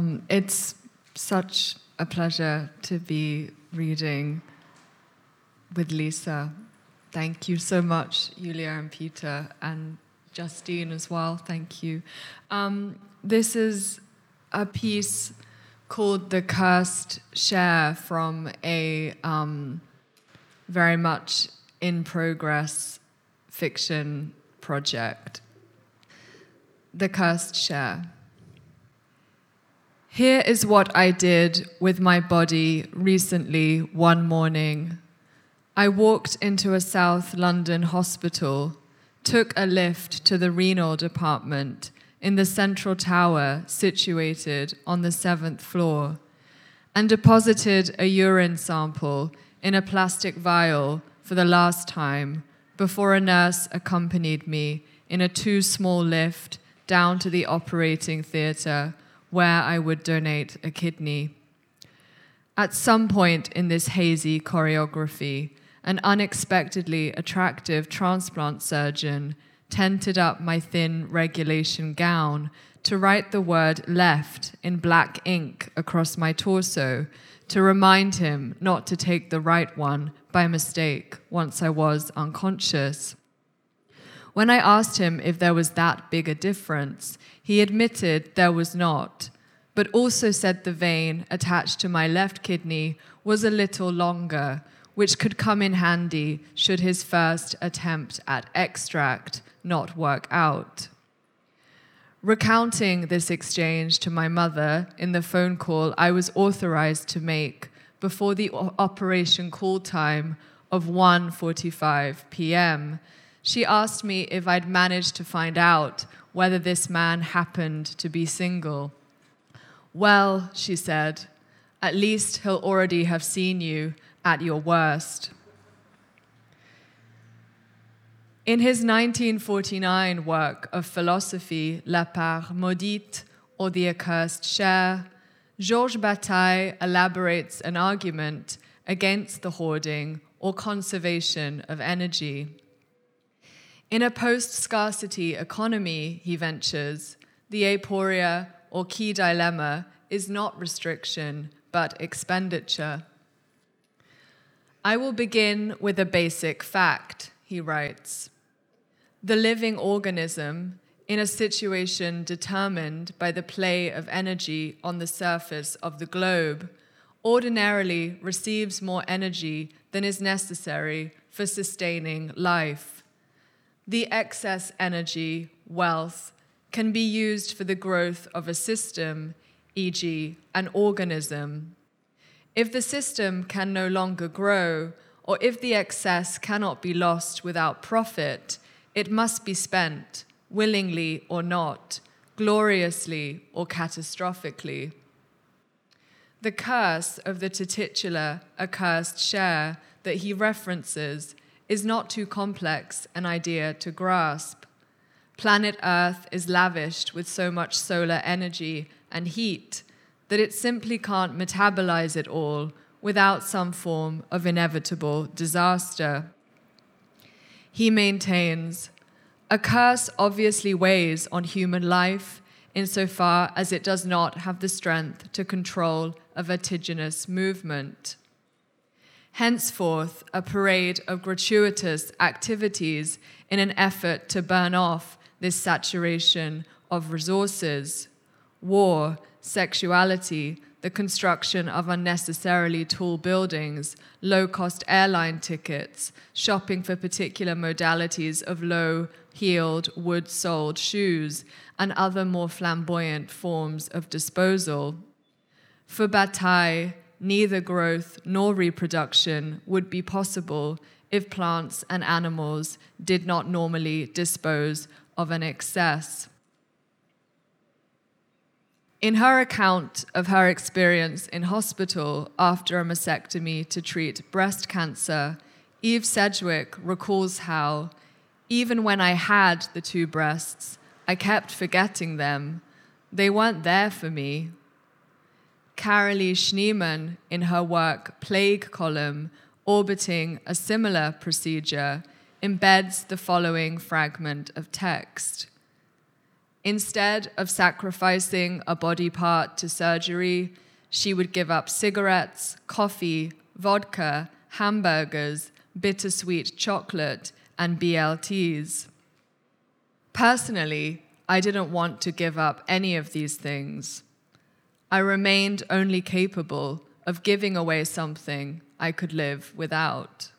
It's such a pleasure to be reading with Lisa. Thank you so much, Julia and Peter, and Justine as well. Thank you. This is a piece called The Cursed Share from a very much in progress fiction project. The Cursed Share. Here is what I did with my body recently one morning. I walked into a South London hospital, took a lift to the renal department in the central tower situated on the 7th floor, and deposited a urine sample in a plastic vial for the last time before a nurse accompanied me in a too small lift down to the operating theatre where I would donate a kidney. At some point in this hazy choreography, an unexpectedly attractive transplant surgeon tented up my thin regulation gown to write the word left in black ink across my torso to remind him not to take the right one by mistake once I was unconscious. When I asked him if there was that big a difference, he admitted there was not, but also said the vein attached to my left kidney was a little longer, which could come in handy should his first attempt at extract not work out. Recounting this exchange to my mother in the phone call I was authorized to make before the operation call time of 1:45 p.m., she asked me if I'd managed to find out whether this man happened to be single. Well, she said, at least he'll already have seen you at your worst. In his 1949 work of philosophy, La Part Maudite, or The Accursed Share, Georges Bataille elaborates an argument against the hoarding or conservation of energy. In a post-scarcity economy, he ventures, the aporia or key dilemma is not restriction, but expenditure. I will begin with a basic fact, he writes. The living organism, in a situation determined by the play of energy on the surface of the globe, ordinarily receives more energy than is necessary for sustaining life. The excess energy, wealth, can be used for the growth of a system, e.g., an organism. If the system can no longer grow, or if the excess cannot be lost without profit, it must be spent, willingly or not, gloriously or catastrophically. The curse of the titular accursed share that he references is not too complex an idea to grasp. Planet Earth is lavished with so much solar energy and heat that it simply can't metabolize it all without some form of inevitable disaster. He maintains, a curse obviously weighs on human life insofar as it does not have the strength to control a vertiginous movement. Henceforth, a parade of gratuitous activities in an effort to burn off this saturation of resources. War, sexuality, the construction of unnecessarily tall buildings, low-cost airline tickets, shopping for particular modalities of low-heeled, wood-soled shoes, and other more flamboyant forms of disposal. For Bataille, neither growth nor reproduction would be possible if plants and animals did not normally dispose of an excess. In her account of her experience in hospital after a mastectomy to treat breast cancer, Eve Sedgwick recalls how, even when I had the two breasts, I kept forgetting them. They weren't there for me. Carolee Schneemann, in her work Plague Column, orbiting a similar procedure, embeds the following fragment of text. Instead of sacrificing a body part to surgery, she would give up cigarettes, coffee, vodka, hamburgers, bittersweet chocolate, and BLTs. Personally, I didn't want to give up any of these things. I remained only capable of giving away something I could live without.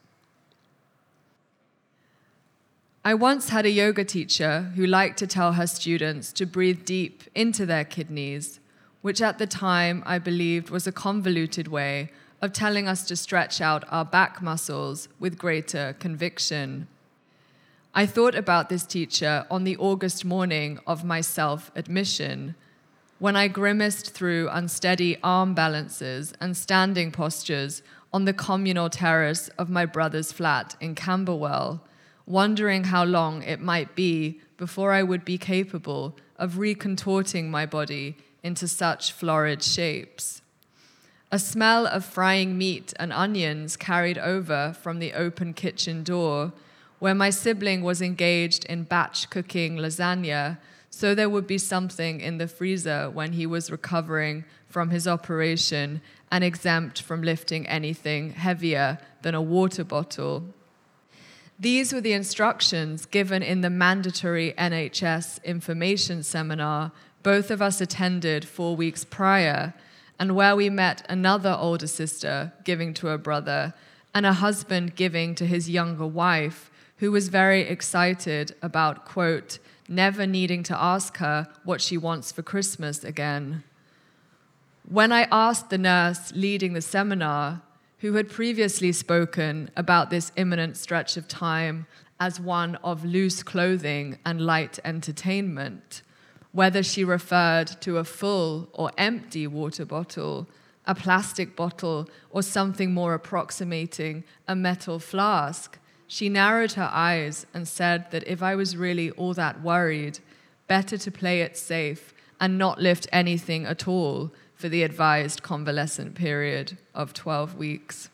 I once had a yoga teacher who liked to tell her students to breathe deep into their kidneys, which at the time I believed was a convoluted way of telling us to stretch out our back muscles with greater conviction. I thought about this teacher on the August morning of my self-admission, when I grimaced through unsteady arm balances and standing postures on the communal terrace of my brother's flat in Camberwell, wondering how long it might be before I would be capable of recontorting my body into such florid shapes. A smell of frying meat and onions carried over from the open kitchen door, where my sibling was engaged in batch cooking lasagna, so there would be something in the freezer when he was recovering from his operation and exempt from lifting anything heavier than a water bottle. These were the instructions given in the mandatory NHS information seminar both of us attended 4 weeks prior, and where we met another older sister giving to a brother and a husband giving to his younger wife, who was very excited about, quote, never needing to ask her what she wants for Christmas again. When I asked the nurse leading the seminar, who had previously spoken about this imminent stretch of time as one of loose clothing and light entertainment, whether she referred to a full or empty water bottle, a plastic bottle, or something more approximating a metal flask, she narrowed her eyes and said that if I was really all that worried, better to play it safe and not lift anything at all for the advised convalescent period of 12 weeks.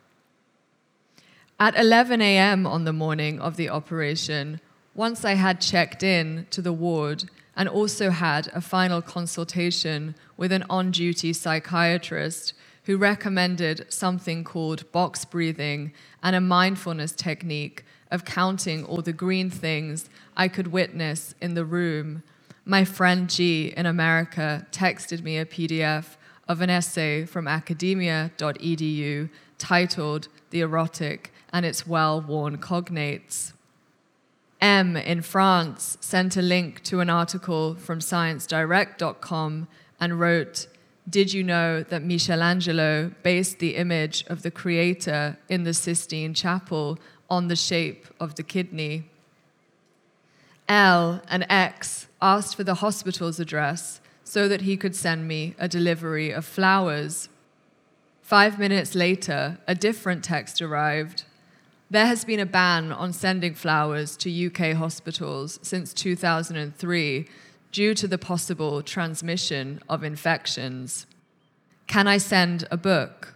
At 11 a.m. on the morning of the operation, once I had checked in to the ward and also had a final consultation with an on-duty psychiatrist who recommended something called box breathing and a mindfulness technique of counting all the green things I could witness in the room, my friend G in America texted me a PDF of an essay from academia.edu titled The Erotic and Its Well-Worn Cognates. M in France sent a link to an article from ScienceDirect.com and wrote, "Did you know that Michelangelo based the image of the Creator in the Sistine Chapel on the shape of the kidney?" L and X asked for the hospital's address so that he could send me a delivery of flowers. 5 minutes later, a different text arrived. There has been a ban on sending flowers to UK hospitals since 2003 due to the possible transmission of infections. Can I send a book?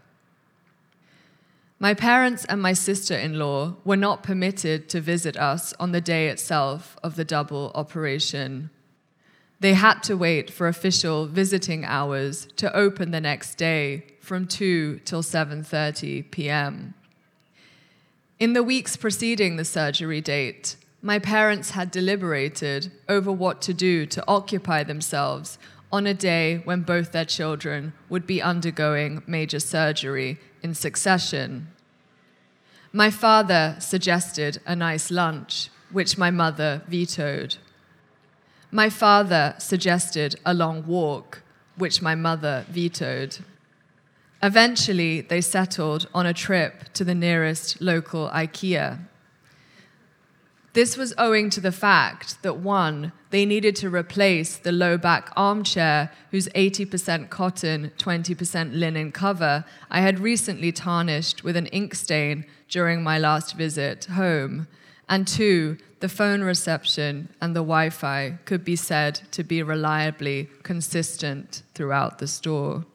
My parents and my sister-in-law were not permitted to visit us on the day itself of the double operation. They had to wait for official visiting hours to open the next day from 2 till 7:30 p.m. In the weeks preceding the surgery date, my parents had deliberated over what to do to occupy themselves on a day when both their children would be undergoing major surgery in succession. My father suggested a nice lunch, which my mother vetoed. My father suggested a long walk, which my mother vetoed. Eventually, they settled on a trip to the nearest local IKEA. This was owing to the fact that, one, they needed to replace the low-back armchair whose 80% cotton, 20% linen cover I had recently tarnished with an ink stain during my last visit home, and two, the phone reception and the Wi-Fi could be said to be reliably consistent throughout the store.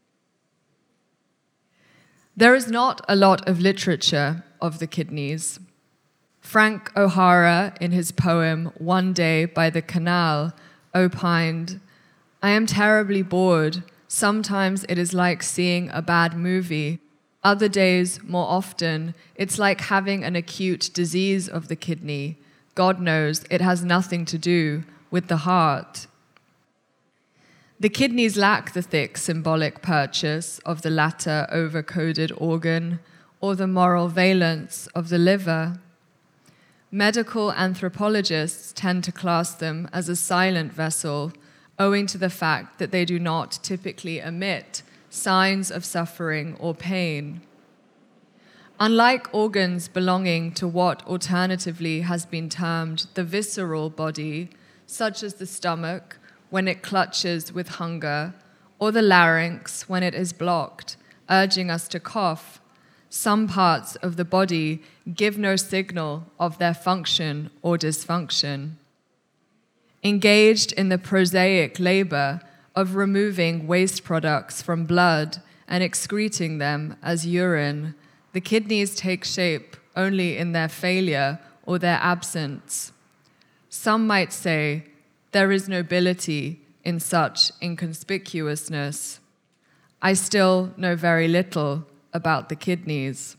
There is not a lot of literature of the kidneys. Frank O'Hara, in his poem One Day by the Canal, opined, "I am terribly bored. Sometimes it is like seeing a bad movie. Other days, more often, it's like having an acute disease of the kidney. God knows it has nothing to do with the heart." The kidneys lack the thick symbolic purchase of the latter over-coded organ or the moral valence of the liver. Medical anthropologists tend to class them as a silent vessel, owing to the fact that they do not typically emit signs of suffering or pain. Unlike organs belonging to what alternatively has been termed the visceral body, such as the stomach when it clutches with hunger, or the larynx when it is blocked, urging us to cough, some parts of the body give no signal of their function or dysfunction. Engaged in the prosaic labor of removing waste products from blood and excreting them as urine, the kidneys take shape only in their failure or their absence. Some might say there is nobility in such inconspicuousness. I still know very little about the kidneys.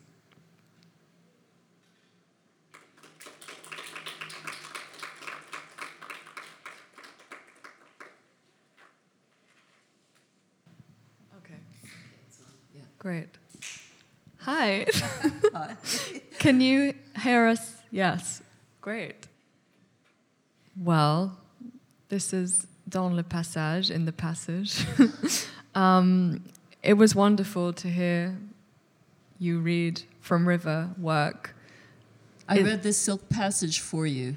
Okay. Great. Hi. Hi. Can you hear us? Yes. Great. Well, this is dans le passage, in the passage. It was wonderful to hear you read From River work. I read this Silk Passage for you.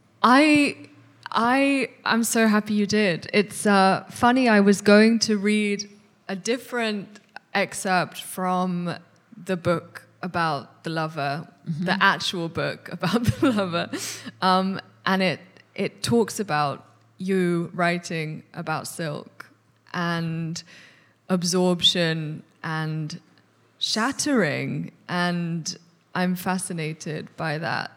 I'm so happy you did. It's funny, I was going to read a different excerpt from the book about the lover, the actual book about the lover, and it talks about you writing about silk and absorption and shattering, and I'm fascinated by that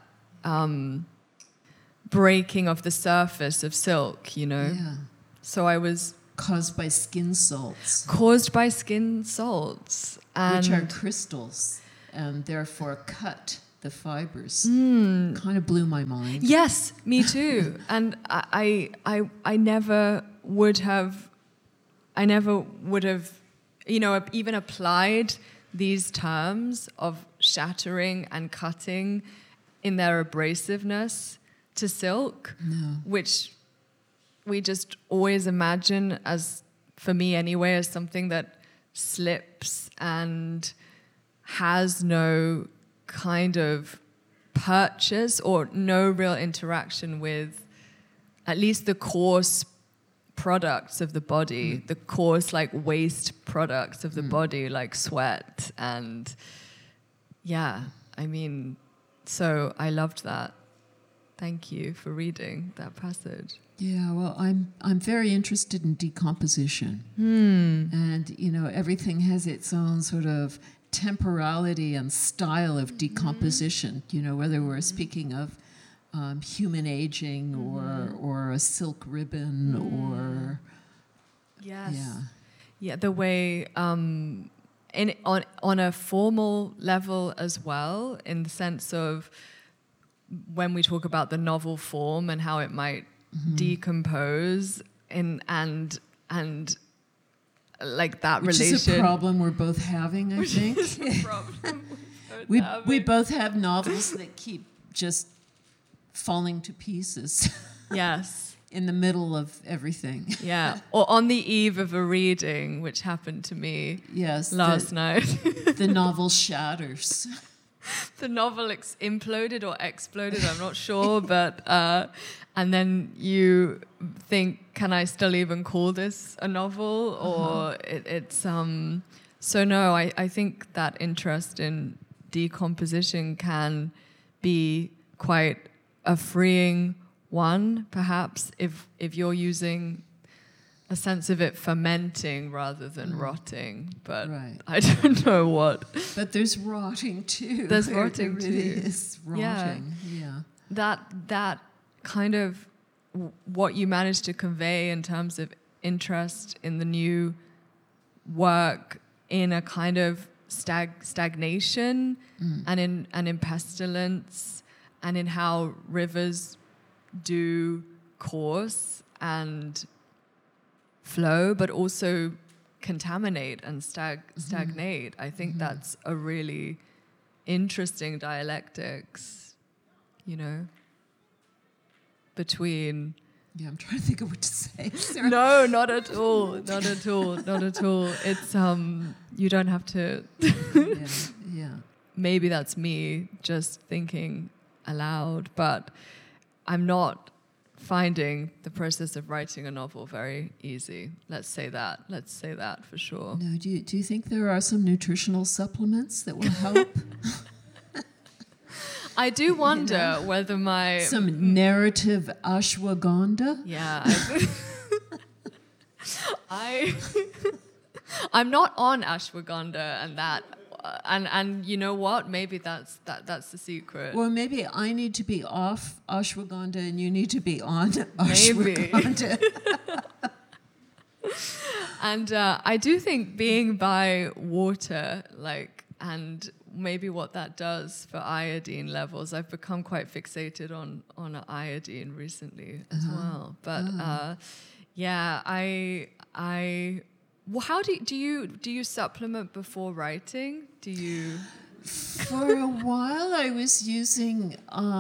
breaking of the surface of silk, you know. Yeah. So I was Caused by skin salts, caused by skin salts, and which are crystals and therefore cut the fibers. Kind of blew my mind. yes, me too. And I never would have, you know, even applied these terms of shattering and cutting in their abrasiveness to silk, which we just always imagine as, for me anyway, as something that slips and has no kind of purchase or no real interaction with at least the coarse products of the body, the coarse like waste products of the body, like sweat. And yeah, I mean, so I loved that. Thank you for reading that passage. Yeah, well, I'm very interested in decomposition, and you know, everything has its own sort of temporality and style of decomposition. You know, whether we're speaking of human aging or a silk ribbon or Yes. Yeah, the way on a formal level as well, in the sense of when we talk about the novel form and how it might decompose and like that which relation. is a problem we're both having, I think. Is a problem we both have novels that keep just falling to pieces. Yes. In the middle of everything. Yeah. Or on the eve of a reading, which happened to me last night. The novel shatters. The novel imploded or exploded, I'm not sure, but and then you think, can I still even call this a novel? Or it's so no, I think that interest in decomposition can be quite a freeing one, perhaps, if you're using a sense of it fermenting rather than rotting, but right. I don't know what. But there's rotting too. There's there rotting really too. is rotting. Yeah. That kind of what you managed to convey in terms of interest in the new work in a kind of stagnation and in pestilence and in how rivers do course and flow, but also contaminate and stagnate. I think that's a really interesting dialectics, you know, between... Yeah, I'm trying to think of what to say. Sarah. No, not at all. Not at all. Not at all. It's you don't have to. Yeah. Maybe that's me just thinking aloud, but I'm not finding the process of writing a novel very easy. Let's say that. Let's say that for sure. No, do you think there are some nutritional supplements that will help? I do wonder whether some narrative ashwagandha. Yeah, I'm not on ashwagandha and that, and you know what? Maybe that's the secret. Well, maybe I need to be off ashwagandha and you need to be on ashwagandha. And I do think being by water, and maybe what that does for iodine levels. I've become quite fixated on iodine recently as well. But well, how do you supplement before writing? Do you? For a while, I was using.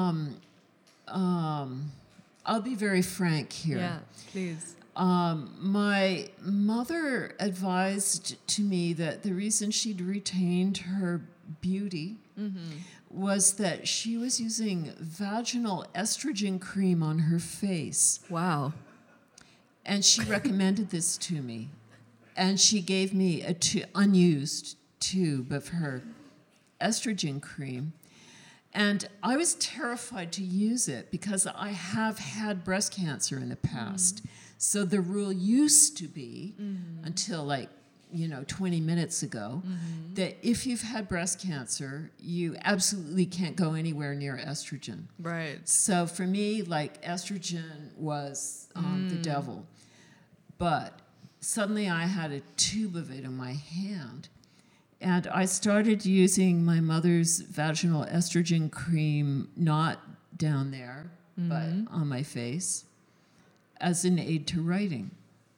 I'll be very frank here. Yeah, please. My mother advised to me that the reason she'd retained her beauty was that she was using vaginal estrogen cream on her face. Wow. And she recommended this to me. And she gave me a unused tube of her estrogen cream. And I was terrified to use it because I have had breast cancer in the past. So the rule used to be, until 20 minutes ago, that if you've had breast cancer, you absolutely can't go anywhere near estrogen. Right. So for me, estrogen was the devil. But suddenly I had a tube of it in my hand. And I started using my mother's vaginal estrogen cream, not down there, but on my face, as an aid to writing.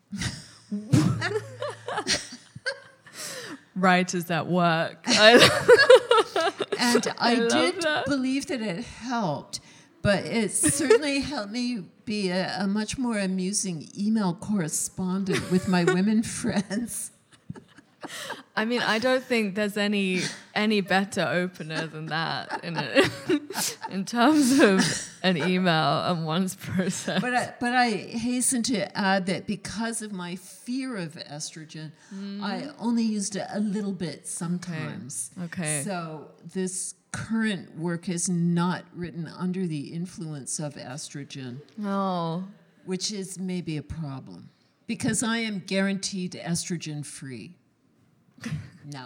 Writers at work. And I did believe that it helped, but it certainly helped me be a much more amusing email correspondent with my women friends. I mean, I don't think there's any better opener than that in terms of an email and one's process. But I hasten to add that because of my fear of estrogen, I only used it a little bit sometimes. Okay. So this current work is not written under the influence of estrogen. Oh. Which is maybe a problem. Because I am guaranteed estrogen free. No.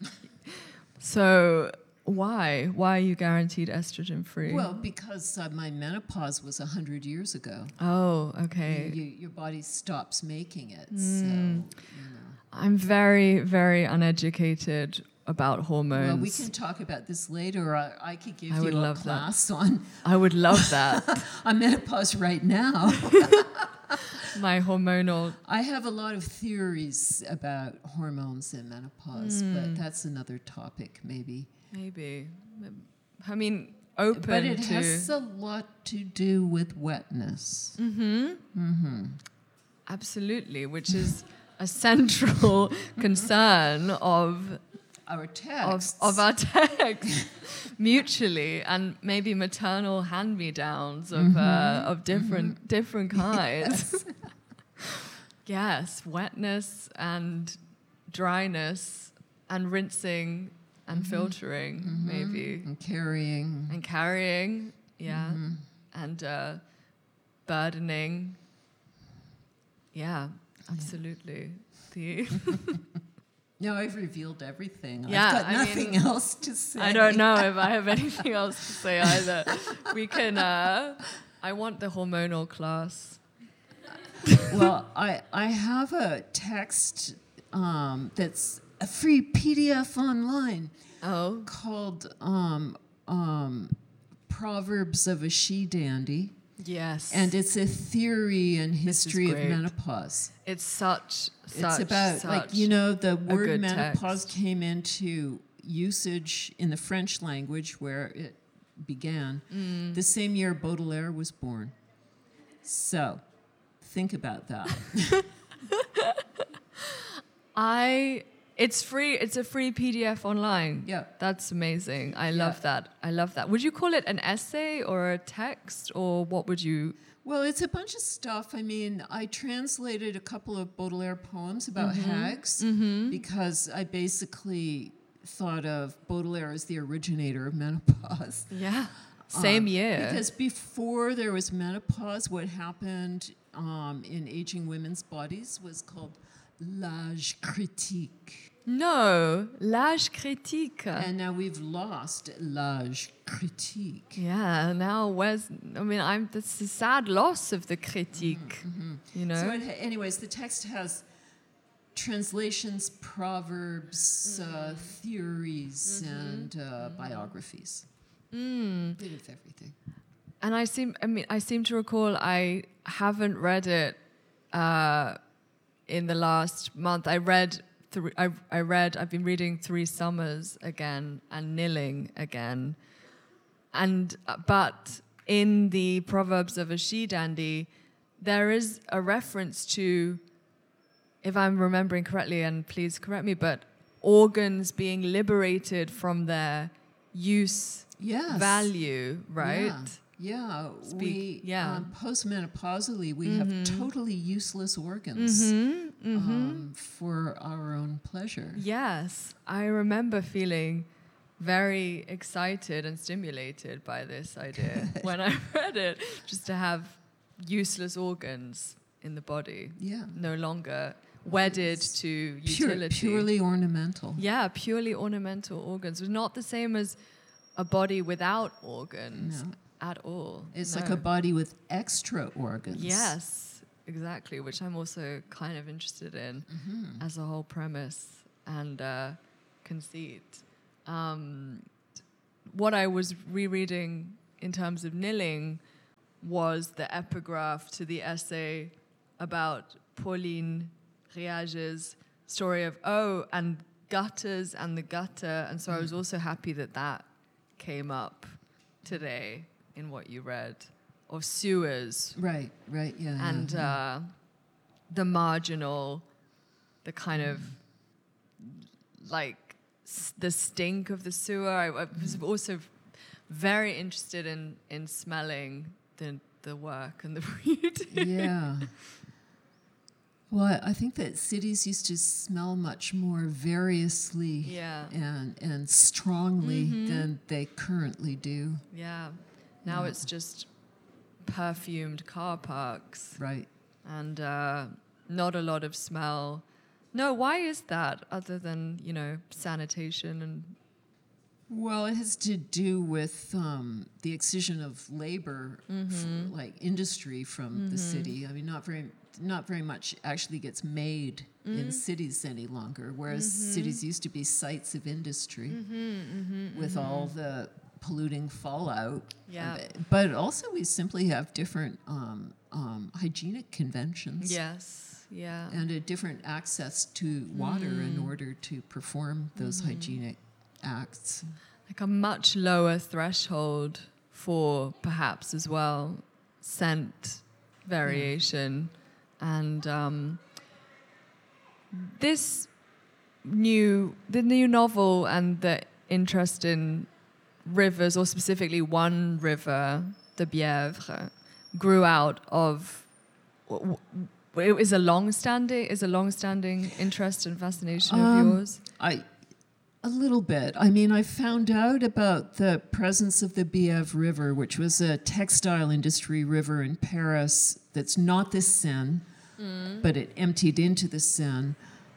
So why? Why are you guaranteed estrogen free? Well, because my menopause was 100 years ago. Oh, okay. Your body stops making it. So, I'm very, very uneducated about hormones. Well, we can talk about this later. I could give you a class on... I would love that. on menopause right now. My hormonal... I have a lot of theories about hormones and menopause, but that's another topic, maybe. Maybe. I mean, open to... But it has a lot to do with wetness. Absolutely, which is a central concern of... our texts. Of our texts, mutually, and maybe maternal hand-me-downs of different kinds. Yes, wetness and dryness and rinsing and filtering, maybe. And carrying. Yeah. And burdening. Yeah, absolutely. No, I've revealed everything. Yeah, I've got nothing else to say. I don't know if I have anything else to say either. We can I want the hormonal class. Well, I have a text that's a free PDF online Oh, called Proverbs of a She-Dandy. yes. And it's a theory and history of great. menopause. It's such It's about, like, you know, the word good menopause text. came into usage in the French language where it began the same year Baudelaire was born. So, think about that. It's free. It's a free PDF online. Yeah. That's amazing. I love that. I love that. Would you call it an essay or a text, or what would you? Well, it's a bunch of stuff. I mean, I translated a couple of Baudelaire poems about hags because I basically thought of Baudelaire as the originator of menopause. Yeah. Same year. Because before there was menopause, what happened in aging women's bodies was called l'âge critique. No, l'âge critique. And now we've lost l'âge critique. Yeah. Now that's a sad loss of the critique. You know. So anyways, the text has translations, proverbs, theories, and biographies. Bit of everything. And I seem to recall I haven't read it in the last month. I've been reading Three Summers again and Kneeling again. But in the Proverbs of a She-Dandy, there is a reference to, if I'm remembering correctly, and please correct me, but organs being liberated from their use value, right? Yeah. Yeah. Postmenopausally, we have totally useless organs for our own pleasure. Yes, I remember feeling very excited and stimulated by this idea when I read it, just to have useless organs in the body, no longer wedded to utility. Purely ornamental. Yeah, purely ornamental organs. It's not the same as a body without organs at all. It's like a body with extra organs. Yes, exactly, which I'm also kind of interested in as a whole premise and conceit. What I was rereading in terms of Kneeling was the epigraph to the essay about Pauline Réage's story of and gutters and the gutter. And so I was also happy that came up today in what you read, or sewers. Right, yeah. And the marginal, the kind of like the stink of the sewer. I was also very interested in smelling the work and the reading. Yeah. Well, I think that cities used to smell much more variously and strongly than they currently do. Yeah. Now it's just perfumed car parks. Right. And not a lot of smell. No, why is that, other than, sanitation and... Well, it has to do with the excision of labor, like industry from the city. I mean, not very much actually gets made in cities any longer, whereas cities used to be sites of industry with all the polluting fallout. Yeah. But also we simply have different hygienic conventions. Yes, yeah. And a different access to water in order to perform those hygienic acts. Like a much lower threshold for perhaps as well scent variation. And the new novel and the interest in rivers, or specifically one river, the Bièvre, grew out of... It is a long-standing interest and fascination of yours? A little bit. I mean, I found out about the presence of the Bièvre River, which was a textile industry river in Paris that's not the Seine, but it emptied into the Seine.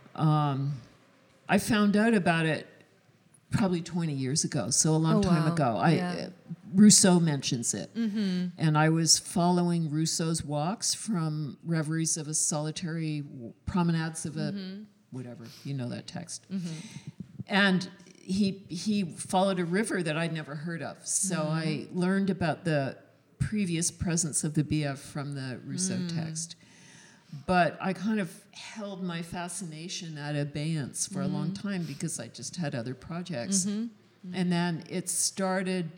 I found out about it probably 20 years ago, so a long time ago. Rousseau mentions it. And I was following Rousseau's walks from Reveries of a Solitary, Promenades of a, whatever, you know that text. And he followed a river that I'd never heard of. So I learned about the previous presence of the Bièvre from the Rousseau text. But I kind of held my fascination at abeyance for a long time because I just had other projects. And then it started,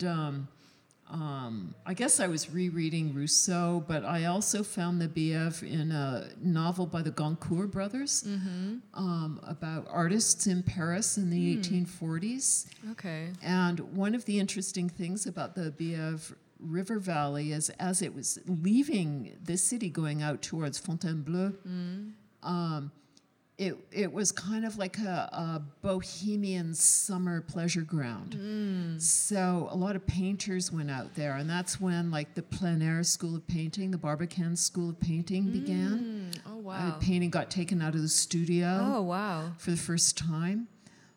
I guess I was rereading Rousseau, but I also found the Bièvre in a novel by the Goncourt brothers about artists in Paris in the 1840s. Okay. And one of the interesting things about the Bièvre River Valley is as it was leaving the city going out towards Fontainebleau, it was kind of like a bohemian summer pleasure ground. So a lot of painters went out there, and that's when like the plein air school of painting, the Barbicane school of painting began. Oh, wow. Painting got taken out of the studio Oh, wow. for the first time.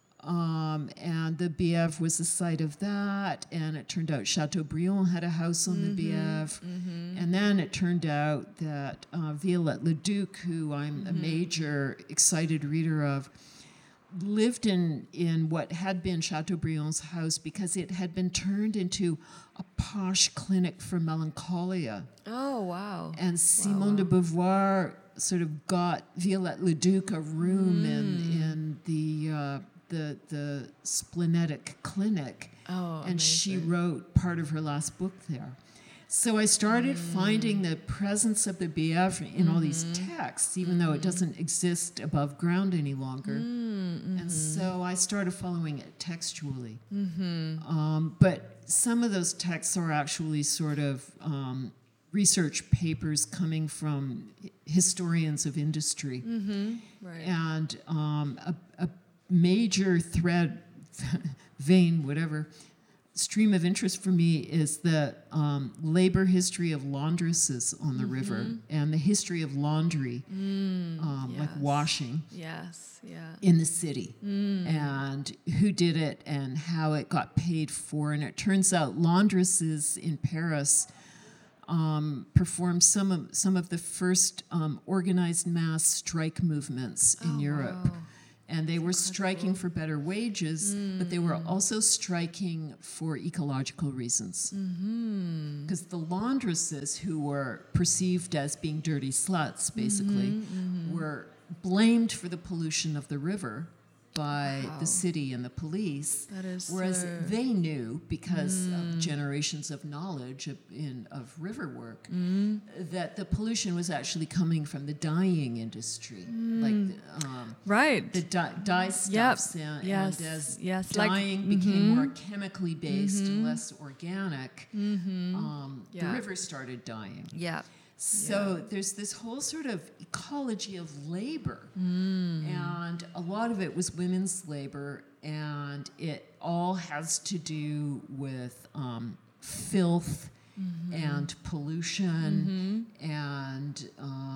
And the Bièvre was the site of that, and it turned out Chateaubriand had a house on the Bièvre, and then it turned out that Violette Leduc, who I'm a major excited reader of, lived in what had been Chateaubriand's house because it had been turned into a posh clinic for melancholia. Oh, wow. And Simone de Beauvoir sort of got Violette Leduc a room in the Splenetic Clinic, and she wrote part of her last book there. So I started finding the presence of the Bièvre in all these texts, even though it doesn't exist above ground any longer. And so I started following it textually. But some of those texts are actually sort of research papers coming from historians of industry. Right. And a major thread, vein, whatever, stream of interest for me is the labor history of laundresses on the river and the history of laundry, like washing in the city, and who did it and how it got paid for. And it turns out laundresses in Paris performed some of the first organized mass strike movements in Europe. Wow. And they were striking for better wages, but they were also striking for ecological reasons. Because the laundresses, who were perceived as being dirty sluts, basically, were blamed for the pollution of the river by the city and the police, whereas they knew, because of generations of knowledge of river work, that the pollution was actually coming from the dyeing industry, like the dye stuffs, and as dyeing became more chemically based, less organic, the river started dying. So there's this whole sort of ecology of labor, and a lot of it was women's labor, and it all has to do with filth and pollution and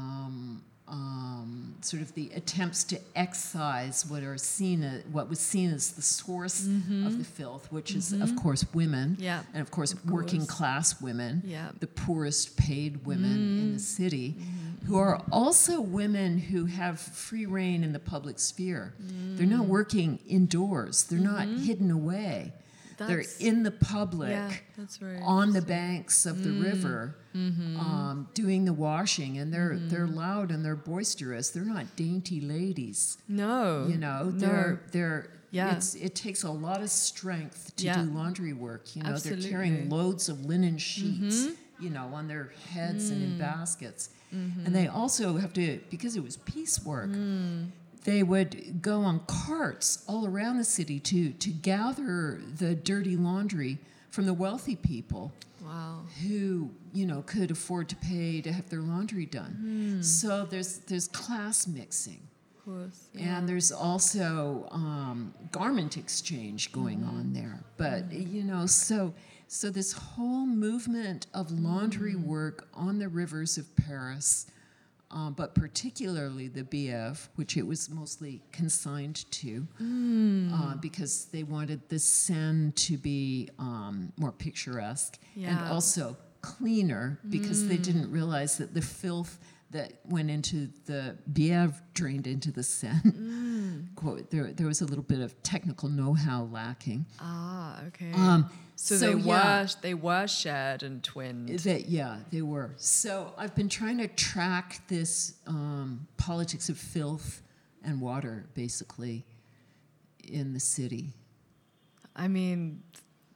sort of the attempts to excise what was seen as the source of the filth, which is, of course, women, and of course, working class women, the poorest paid women in the city, who are also women who have free reign in the public sphere. They're not working indoors. They're not hidden away. They're in the public, on the banks of the river, doing the washing, and they're loud and they're boisterous. They're not dainty ladies. No, you know, it takes a lot of strength to do laundry work. You know, they're carrying loads of linen sheets, you know, on their heads and in baskets, and they also have to, because it was piecework. They would go on carts all around the city to gather the dirty laundry from the wealthy people who, you know, could afford to pay to have their laundry done. So there's class mixing. Of course, and there's also garment exchange going on there. But, you know, so this whole movement of laundry work on the rivers of Paris but particularly the Bièvre, which it was mostly consigned to, because they wanted the Seine to be more picturesque and Yeah. also cleaner, because they didn't realize that the filth that went into the Bièvre drained into the Seine. Quote, there was a little bit of technical know-how lacking. Ah, okay. So They were shared and twinned. They were. So I've been trying to track this politics of filth and water, basically, in the city. I mean,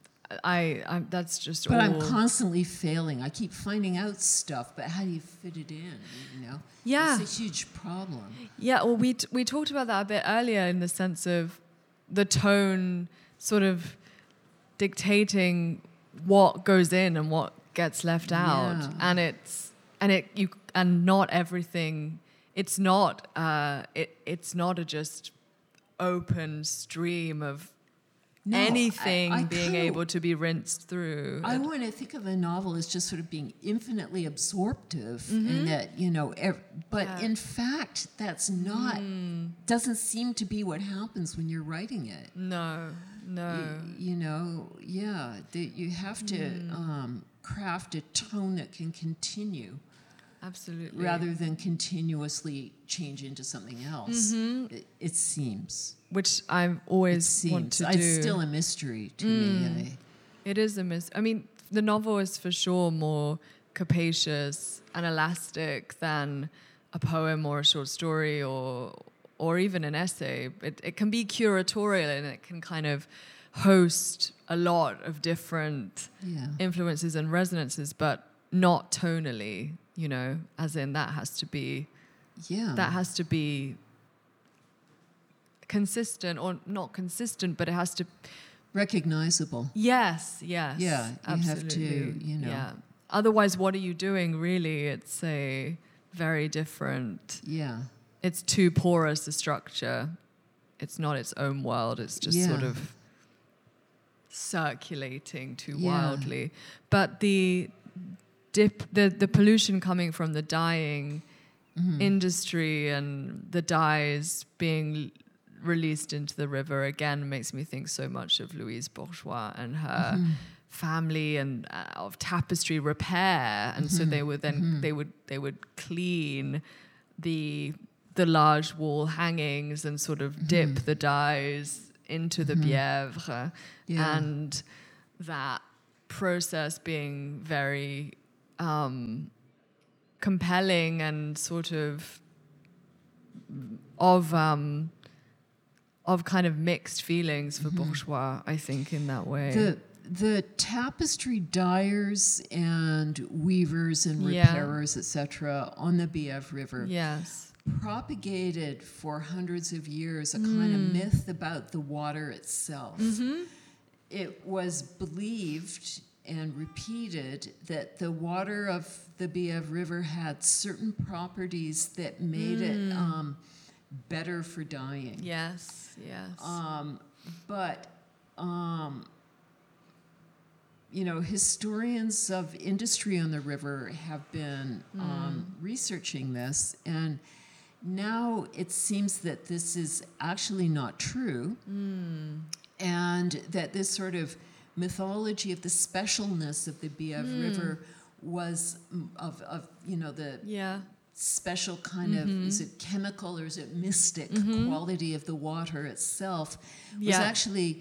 I'm that's just But all. I'm constantly failing. I keep finding out stuff, but how do you fit it in? You know, Yeah. it's a huge problem. Yeah, well, we talked about that a bit earlier in the sense of the tone sort of dictating what goes in and what gets left out, Yeah. and not everything. It's not it's not a just open stream of No, anything I being kinda- able to be rinsed through. I want to think of a novel as just sort of being infinitely absorptive, and that, you know, but Yeah. in fact, that's not, doesn't seem to be what happens when you're writing it. No. You know, that you have to craft a tone that can continue Absolutely. rather than continuously change into something else. It seems. Which I It always want seems. to do. It's still a mystery to me. It is I mean, the novel is for sure more capacious and elastic than a poem or a short story or even an essay. It can be curatorial and it can kind of host a lot of different Yeah. influences and resonances, but not tonally, you know, as in that has to be consistent, or not consistent, but it has to. Recognizable. Yes. Yeah, you have to, absolutely. you know. Yeah. Otherwise, what are you doing? Really, it's a very different. Yeah. It's too porous a structure. It's not its own world. It's just sort Yeah. of circulating too Yeah. wildly. But the pollution coming from the dyeing industry and the dyes being released into the river again makes me think so much of Louise Bourgeois and her family and of tapestry repair. And so they would then they would clean the large wall hangings and sort of dip the dyes into the Bièvre, Yeah. and that process being very compelling and sort of kind of mixed feelings for Bourgeois, I think, in that way. The tapestry dyers and weavers and Yeah. repairers, etc., on the Bièvre River Yes. propagated for hundreds of years a kind of myth about the water itself. It was believed and repeated that the water of the Bièvre River had certain properties that made it better for dyeing. Yes. Yes. But you know, historians of industry on the river have been researching this, and now it seems that this is actually not true, and that this sort of mythology of the specialness of the Bièvre River was of you know, the yeah. special kind of, is it chemical or is it mystic quality of the water itself, was Yeah. actually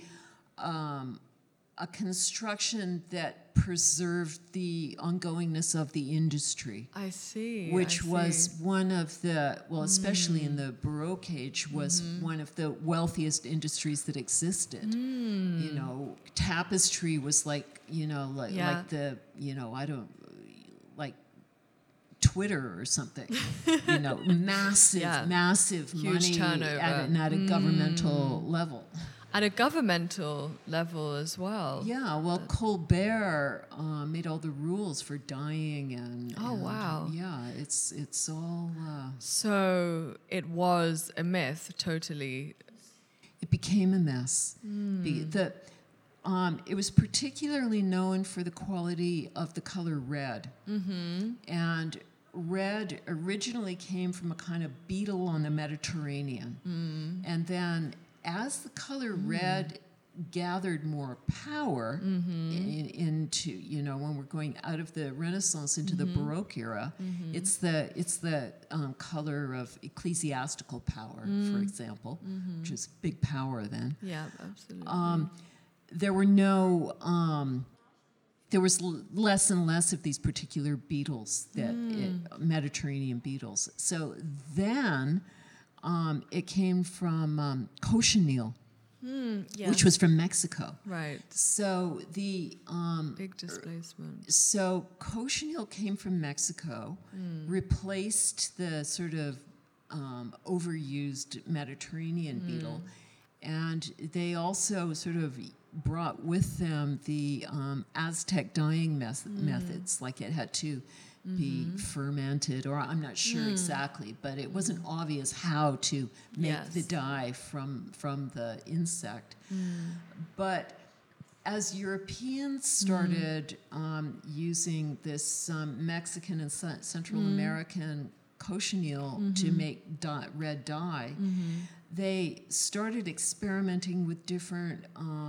a construction that preserved the ongoingness of the industry, I see. which I was see. one of the, well, especially in the Baroque age, was one of the wealthiest industries that existed. You know, tapestry was like, you know, Yeah. like the, you know, like Twitter or something. You know, massive, Yeah. massive Huge money turnover. at a governmental level. At a governmental level as well. Yeah, well, Colbert made all the rules for dyeing and. Oh, and, wow. Yeah, it's all. So it was a myth, totally. It became a mess. It was particularly known for the quality of the color red, and red originally came from a kind of beetle on the Mediterranean. And then as the color red gathered more power into, you know, when we're going out of the Renaissance into the Baroque era, it's the color of ecclesiastical power, for example, which is big power then. Yeah, absolutely. There were no there was less and less of these particular beetles, that Mediterranean beetles. So then it came from cochineal, Yes. which was from Mexico. Right. So the Big displacement. so cochineal came from Mexico, replaced the sort of overused Mediterranean beetle, and they also sort of brought with them the Aztec dyeing methods, like it had to be fermented, or I'm not sure exactly, but it wasn't obvious how to make the dye from the insect. But as Europeans started using this Mexican and Central American cochineal to make red dye, they started experimenting with different.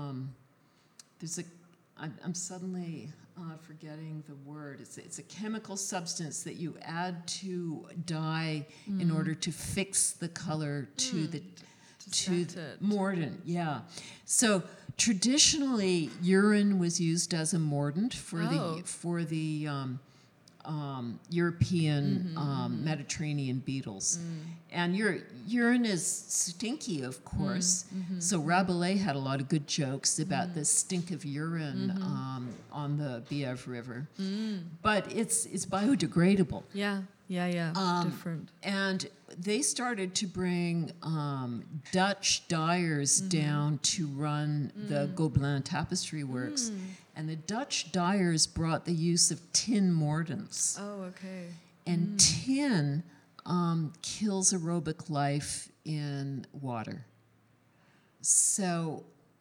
I'm suddenly forgetting the word. It's a chemical substance that you add to dye in order to fix the color to the mordant. Yeah. So traditionally, urine was used as a mordant for the European Mediterranean beetles. And urine is stinky, of course. So Rabelais had a lot of good jokes about the stink of urine on the Bièvre River. But it's biodegradable. Yeah. Different. And they started to bring Dutch dyers down to run the Gobelin tapestry works. And the Dutch dyers brought the use of tin mordants. Oh, okay. And tin kills aerobic life in water. So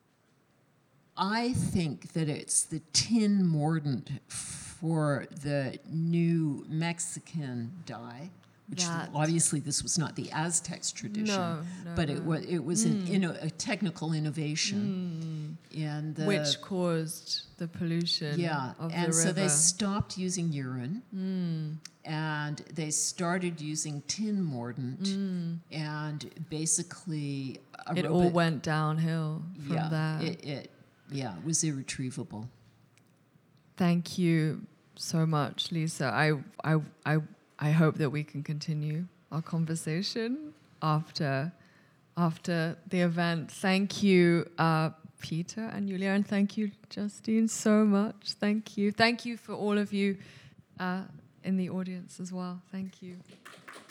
I think that it's the tin mordant for the new Mexican dye, which obviously this was not the Aztecs' tradition, but it was a technical innovation, which caused the pollution of the river. So they stopped using urine, and they started using tin mordant, and basically it all went downhill from that. It was irretrievable. Thank you so much, Lisa. I hope that we can continue our conversation after the event. Thank you, Peter and Julia, and thank you, Justine, so much. Thank you. Thank you for all of you in the audience as well. Thank you.